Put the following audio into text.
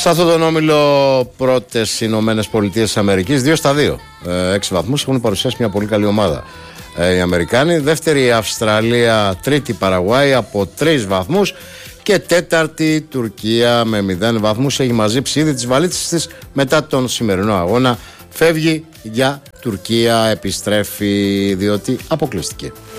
Σε αυτόν τον όμιλο πρώτες Ηνωμένες Πολιτείες Αμερικής 2-2. 6 βαθμούς έχουν παρουσιάσει μια πολύ καλή ομάδα οι Αμερικάνοι. Δεύτερη η Αυστραλία, τρίτη Παραγουάη από 3 βαθμούς και τέταρτη Τουρκία με 0 βαθμούς. Έχει μαζέψει ήδη τις βαλίτσες της μετά τον σημερινό αγώνα. Φεύγει για Τουρκία, επιστρέφει διότι αποκλειστική.